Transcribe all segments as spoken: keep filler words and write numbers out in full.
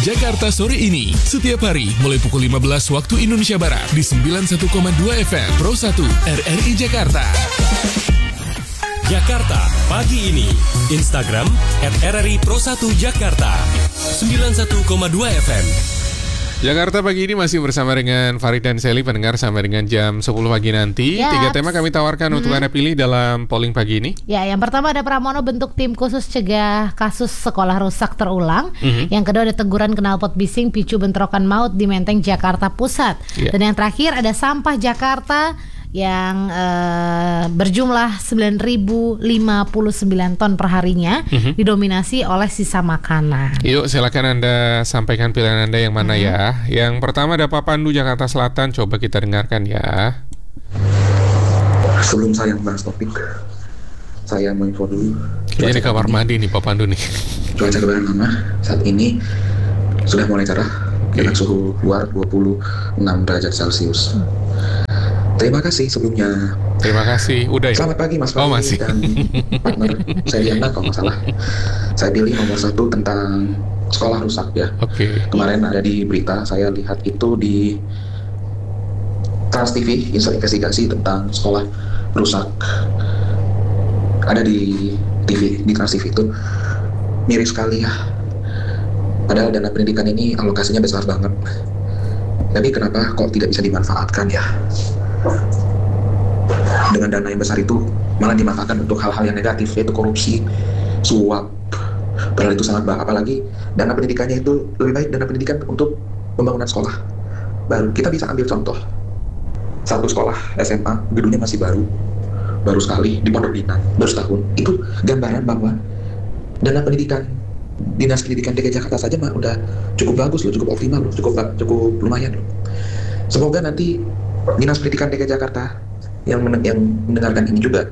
Jakarta sore ini. Setiap hari mulai pukul lima belas waktu Indonesia Barat di sembilan puluh satu koma dua F M Pro satu R R I Jakarta. Jakarta pagi ini. Instagram at R R I Pro satu Jakarta sembilan puluh satu koma dua F M. Jakarta pagi ini masih bersama dengan Farid dan Sally, pendengar sampai dengan jam sepuluh pagi nanti. Yap. Tiga tema kami tawarkan hmm. untuk Anda pilih dalam polling pagi ini. Ya, yang pertama ada Pramono bentuk tim khusus cegah kasus sekolah rusak terulang. Mm-hmm. Yang kedua ada teguran knalpot bising picu bentrokan maut di Menteng Jakarta Pusat. Yeah. Dan yang terakhir ada sampah Jakarta yang uh, berjumlah sembilan ribu lima puluh sembilan ton perharinya, mm-hmm. didominasi oleh sisa makanan. Yuk silakan Anda sampaikan pilihan Anda yang mana, mm-hmm. ya. Yang pertama ada Pak Pandu Jakarta Selatan, coba kita dengarkan ya. Sebelum saya membahas topik, saya mau info dulu. Kayaknya di kamar mandi nih Pak Pandu nih. Cuaca lebaran lama saat ini sudah mulai cerah, okay. dengan suhu luar dua puluh enam derajat Celcius. Terima kasih sebelumnya. Terima kasih. Udah ya? Selamat pagi Mas Fahri oh, masih. dan partner saya Diana kalau nggak salah. Saya pilih nomor satu tentang sekolah rusak ya. Oke. Okay. Kemarin ada di berita, saya lihat itu di Trans T V, investigasi tentang sekolah rusak. Ada di T V, di Trans T V itu miris sekali ya. Padahal dana pendidikan ini alokasinya besar banget. Tapi kenapa kok tidak bisa dimanfaatkan ya? Dengan dana yang besar itu malah dimanfaatkan untuk hal-hal yang negatif, yaitu korupsi, suap. Padahal itu sangat bahaya. Apalagi dana pendidikannya itu lebih baik dana pendidikan untuk pembangunan sekolah. Baru kita bisa ambil contoh satu sekolah S M A, gedungnya masih baru, baru sekali di Pondok Pinang, baru setahun. Itu gambaran bahwa dana pendidikan Dinas Pendidikan D K I Jakarta saja mah udah cukup bagus loh, cukup optimal loh, cukup cukup lumayan loh. Semoga nanti Dinas Pendidikan D K I Jakarta yang, men- yang mendengarkan ini juga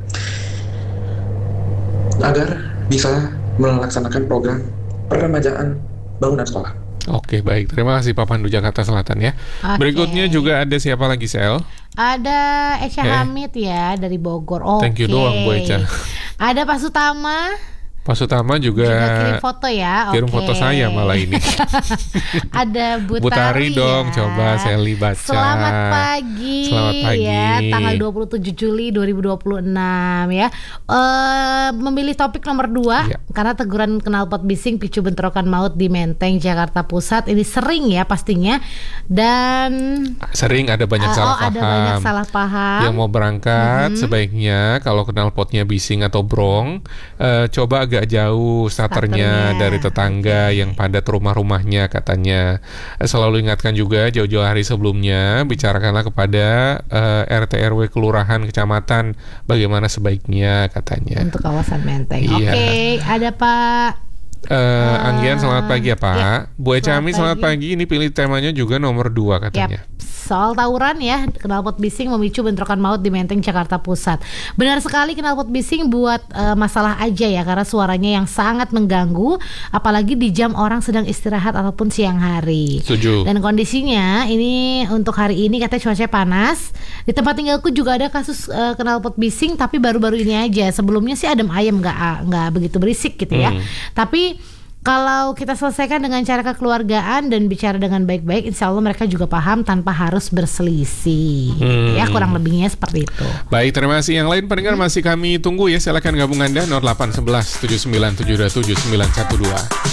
agar bisa melaksanakan program peremajaan bangunan sekolah. Oke, baik. Terima kasih Pak Pandu Jakarta Selatan ya. Okay. Berikutnya juga ada siapa lagi, Sel? Ada Echa okay. Hamid ya dari Bogor. Oke. Okay. Thank you doang Bu Echa. Ada Pak Sutama. Pak Sutama juga, juga kirim foto ya. Kirim okay. foto saya malah ini. Ada Butari, Butari dong, ya. Coba Sally baca. Selamat pagi. Selamat pagi ya, tanggal dua puluh tujuh Juli dua ribu dua puluh enam ya. Uh, memilih topik nomor dua ya. Karena teguran knalpot bising picu bentrokan maut di Menteng Jakarta Pusat ini sering ya pastinya. Dan sering ada banyak uh, salah oh, paham. Ada banyak salah paham. Yang mau berangkat mm-hmm. sebaiknya kalau knalpotnya bising atau brong, uh, coba agak jauh starternya, starternya dari tetangga yang padat rumah-rumahnya katanya. Selalu ingatkan juga jauh-jauh hari sebelumnya, bicarakanlah kepada uh, R T R W kelurahan kecamatan bagaimana sebaiknya katanya. Untuk kawasan Menteng. Iya. Oke, okay, ada Pak Uh, uh, Anggian selamat pagi ya Pak. Ya, Bu Echa Hamid selamat pagi. Ini pilih temanya juga nomor dua katanya. Yep. Soal tawuran ya, knalpot bising memicu bentrokan maut di Menteng Jakarta Pusat. Benar sekali knalpot bising buat uh, masalah aja ya, karena suaranya yang sangat mengganggu, apalagi di jam orang sedang istirahat ataupun siang hari. Setuju. Dan kondisinya ini untuk hari ini katanya cuaca panas. Di tempat tinggalku juga ada kasus uh, knalpot bising, tapi baru-baru ini aja. Sebelumnya sih adem ayem, nggak nggak begitu berisik gitu ya. Hmm. Tapi kalau kita selesaikan dengan cara kekeluargaan dan bicara dengan baik-baik, insya Allah mereka juga paham tanpa harus berselisih. Hmm. Ya kurang lebihnya seperti itu. Baik, terima kasih. Yang lain pendengar hmm. masih kami tunggu ya. Silakan gabung Anda nol delapan satu satu tujuh sembilan tujuh dua tujuh sembilan satu dua.